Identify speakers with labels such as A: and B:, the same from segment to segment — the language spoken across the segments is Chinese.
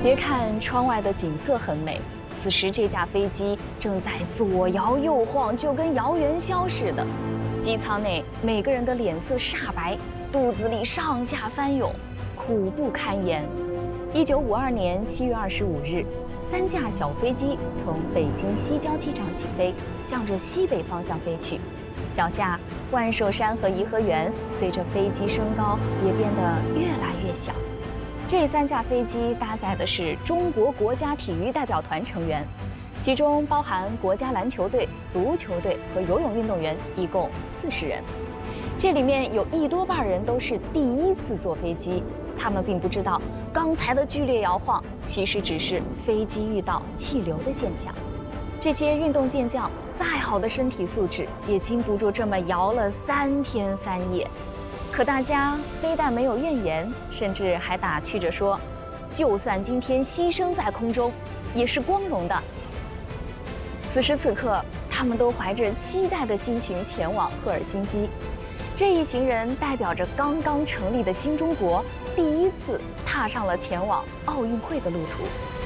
A: 别看窗外的景色很美，此时这架飞机正在左摇右晃，就跟摇元宵似的。机舱内每个人的脸色煞白，肚子里上下翻涌，苦不堪言。1952年7月25日，3架小飞机从北京西郊机场起飞，向着西北方向飞去。脚下，万寿山和颐和园随着飞机升高也变得越来越小。这3架飞机搭载的是中国国家体育代表团成员，其中包含国家篮球队、足球队和游泳运动员，一共40人。这里面有1多半人都是第一次坐飞机，他们并不知道刚才的剧烈摇晃其实只是飞机遇到气流的现象。这些运动健将再好的身体素质也经不住这么摇了3天3夜。可大家非但没有怨言，甚至还打趣着说，就算今天牺牲在空中，也是光荣的。此时此刻，他们都怀着期待的心情前往赫尔辛基。这一行人代表着刚刚成立的新中国，第一次踏上了前往奥运会的路途。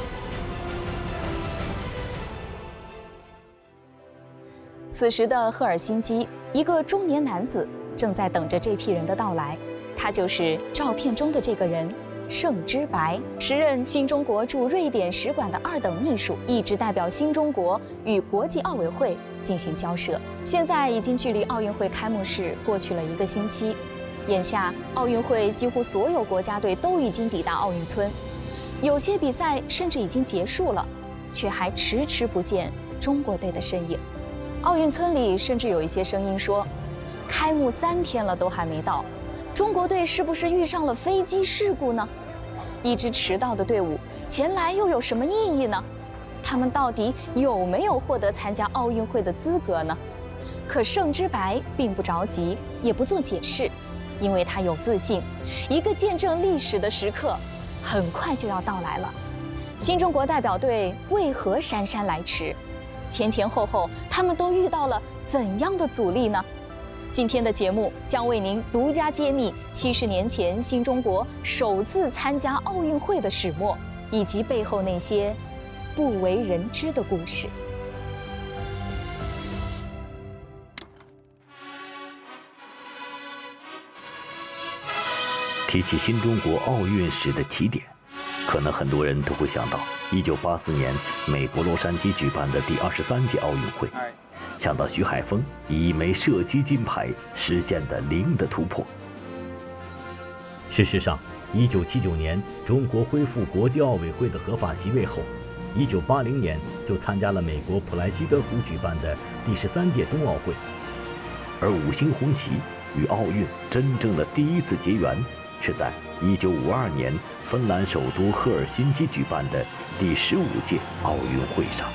A: 此时的赫尔辛基，一个中年男子正在等着这批人的到来，他就是照片中的这个人，盛之白，时任新中国驻瑞典使馆的2等秘书，一直代表新中国与国际奥委会进行交涉。现在已经距离奥运会开幕式过去了1个星期，眼下奥运会几乎所有国家队都已经抵达奥运村，有些比赛甚至已经结束了，却还迟迟不见中国队的身影。奥运村里甚至有一些声音说，开幕3天了都还没到，中国队是不是遇上了飞机事故呢？一支迟到的队伍前来又有什么意义呢？他们到底有没有获得参加奥运会的资格呢？可盛之白并不着急，也不做解释，因为他有自信，一个见证历史的时刻很快就要到来了。新中国代表队为何姗姗来迟？前前后后他们都遇到了怎样的阻力呢？今天的节目将为您独家揭秘70年前新中国首次参加奥运会的始末，以及背后那些不为人知的故事。
B: 提起新中国奥运史的起点，可能很多人都会想到1984年美国洛杉矶举办的第23届奥运会，想到徐海峰以1枚射击金牌实现的0的突破。事实上，1979年中国恢复国际奥委会的合法席位后，1980年就参加了美国普莱西德湖举办的第13届冬奥会，而5星红旗与奥运真正的第一次结缘，是在1952年芬兰首都赫尔辛基举办的第15届奥运会上。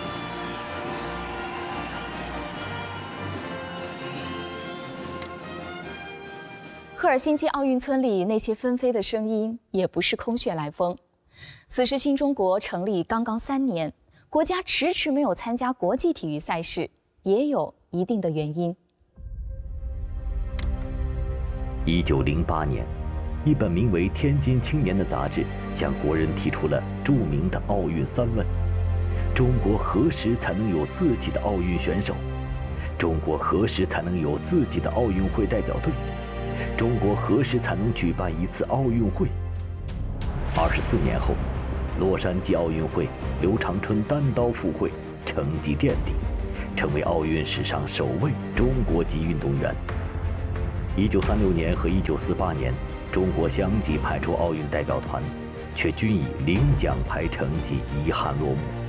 A: 赫尔辛基奥运村里那些纷飞的声音也不是空穴来风。此时新中国成立刚刚3年，国家迟迟没有参加国际体育赛事，也有一定的原因。
B: 1908年，一本名为《天津青年》的杂志向国人提出了著名的奥运3问：中国何时才能有自己的奥运选手？中国何时才能有自己的奥运会代表队？中国何时才能举办1次奥运会？24年后，洛杉矶奥运会刘长春单刀赴会，成绩垫底，成为奥运史上首位中国籍运动员。1936年和1948年，中国相继派出奥运代表团，却均以0奖牌成绩遗憾落幕。